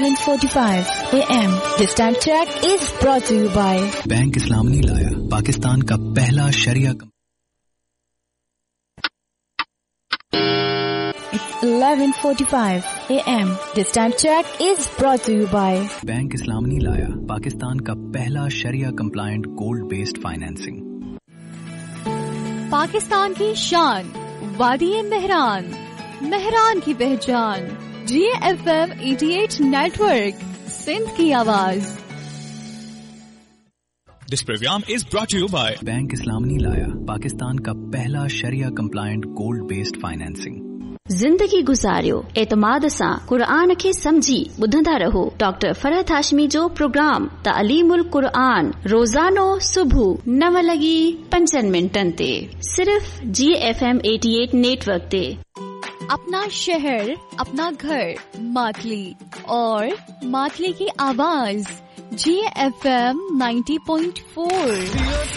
11:45 AM. This time check is brought to you by bank इस्लाम नहीं लाया, पाकिस्तान का पहला शरिया। It's 11:45 AM. This time check is brought to you by bank इस्लाम नहीं लाया, पाकिस्तान का पहला शरिया compliant gold based financing. Pakistan की शान, वादी मेहरान, मेहरान की पहचान, GFM 88 नेटवर्क, सिंध की आवाज। This program is brought to you by bank इस्लाम नहीं लाया, पाकिस्तान का पहला शरिया कंप्लायंट गोल्ड बेस्ड फाइनेंसिंग। ज़िंदगी गुज़ारियो एतमाद सां क़ुरान खे समझी ॿुधंदा रहो। डॉक्टर फरहत हाशमी जो प्रोग्राम तालीमुल क़ुरान रोज़ानो सुबुह 9:05 ते सिर्फ़ GFM 88 नेटवर्क ते। अपना शहर, अपना घर, मातली और मातली की आवाज GFM 90.4।